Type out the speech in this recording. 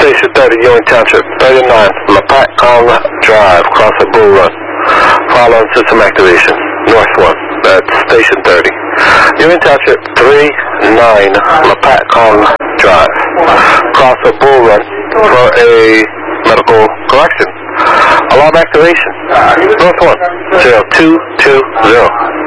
Station 30, Ewing Township, 39, Lapacong Drive, cross a Bull Run. Following system activation. North 1, that's Station 30. Ewing Township, 39, Lapacong Drive. Cross a Bull Run for a medical collection. Alarm activation. North 1, 0220.